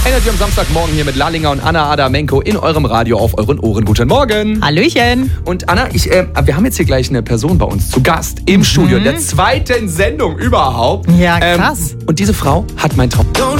Energy am Samstagmorgen hier mit Lallinger und Anna Adamenko in eurem Radio auf euren Ohren. Guten Morgen. Hallöchen. Und Anna, wir haben jetzt hier gleich eine Person bei uns zu Gast im Studio, in der zweiten Sendung überhaupt. Ja, krass. Und diese Frau hat mein Traum.